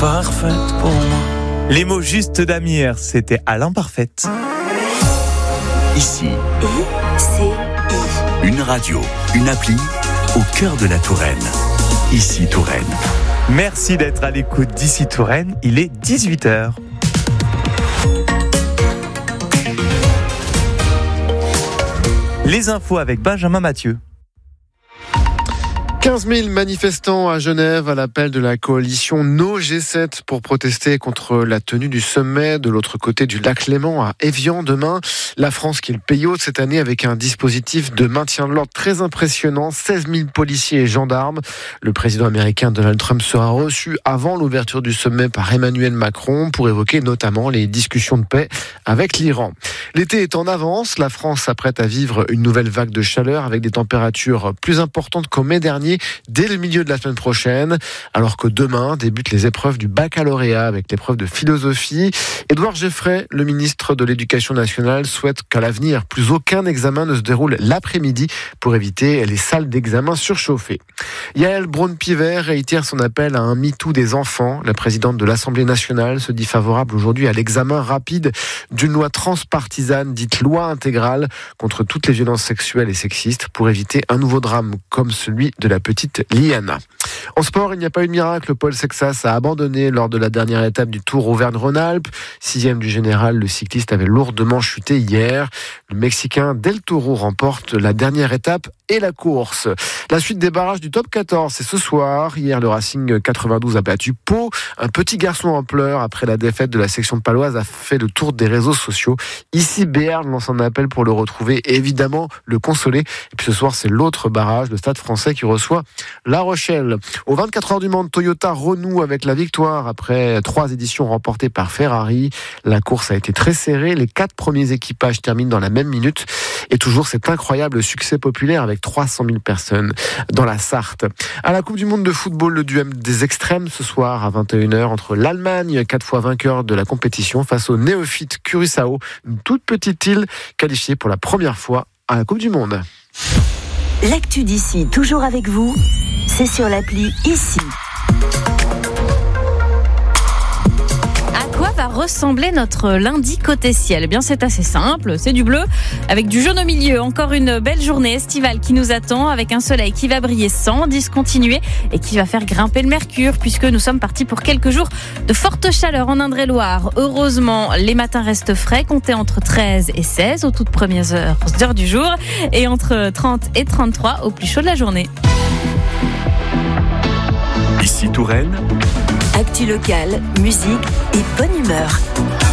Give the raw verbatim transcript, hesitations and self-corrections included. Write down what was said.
parfaite pour moi. Les mots justes d'Amir, c'était à l'imparfaite. Ici, I, C, I. une radio, une appli au cœur de la Touraine. Ici Touraine. Merci d'être à l'écoute d'Ici Touraine, il est dix-huit heures. Les infos avec Benjamin Mathieu. quinze mille manifestants à Genève à l'appel de la coalition No G sept pour protester contre la tenue du sommet de l'autre côté du lac Léman à Évian demain. La France qui est le pays hôte cette année avec un dispositif de maintien de l'ordre très impressionnant, seize mille policiers et gendarmes. Le président américain Donald Trump sera reçu avant l'ouverture du sommet par Emmanuel Macron pour évoquer notamment les discussions de paix avec l'Iran. L'été est en avance, la France s'apprête à vivre une nouvelle vague de chaleur avec des températures plus importantes qu'au mai dernier dès le milieu de la semaine prochaine, alors que demain débutent les épreuves du baccalauréat avec l'épreuve de philosophie. Édouard Geoffrey, le ministre de l'Éducation nationale, souhaite qu'à l'avenir, plus aucun examen ne se déroule l'après-midi pour éviter les salles d'examen surchauffées. Yaël Braun-Pivet réitère son appel à un MeToo des enfants. La présidente de l'Assemblée nationale se dit favorable aujourd'hui à l'examen rapide d'une loi transpartisane dite loi intégrale contre toutes les violences sexuelles et sexistes pour éviter un nouveau drame comme celui de la petite Liana. En sport, il n'y a pas eu de miracle. Paul Sexas a abandonné lors de la dernière étape du Tour Auvergne-Rhône-Alpes. Sixième du général, le cycliste avait lourdement chuté hier. Le Mexicain Del Toro remporte la dernière étape et la course. La suite des barrages du top quatorze, c'est ce soir. Hier, le Racing quatre-vingt-douze a battu Pau. Un petit garçon en pleurs après la défaite de la section paloise a fait le tour des réseaux sociaux. Ici, Béarn lance un appel pour le retrouver et évidemment le consoler. Et puis ce soir, c'est l'autre barrage, le Stade Français, qui reçoit La Rochelle. Aux vingt-quatre heures du Mans, Toyota renoue avec la victoire après trois éditions remportées par Ferrari. La course a été très serrée. Les quatre premiers équipages terminent dans la même minute. Et toujours cet incroyable succès populaire avec trois cent mille personnes dans la Sarthe. À la Coupe du Monde de football, le duel des extrêmes ce soir à vingt et une heures entre l'Allemagne, quatre fois vainqueur de la compétition, face au néophyte Curaçao, une toute petite île qualifiée pour la première fois à la Coupe du Monde. L'actu d'ici, toujours avec vous, c'est sur l'appli Ici. À quoi va ressembler notre lundi côté ciel ? Eh bien, c'est assez simple, c'est du bleu avec du jaune au milieu. Encore une belle journée estivale qui nous attend avec un soleil qui va briller sans discontinuer et qui va faire grimper le mercure puisque nous sommes partis pour quelques jours de forte chaleur en Indre-et-Loire. Heureusement, les matins restent frais, comptés entre treize et seize aux toutes premières heures, heures du jour et entre trente et trente-trois au plus chaud de la journée. Ici Touraine. Actu locale, musique et bonne humeur.